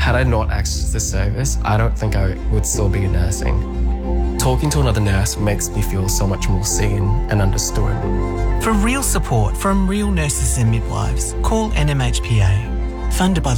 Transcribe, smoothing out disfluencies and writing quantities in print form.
Had I not accessed this service, I don't think I would still be nursing. Talking to another nurse makes me feel so much more seen and understood. For real support from real nurses and midwives, call NMHPA. Funded by the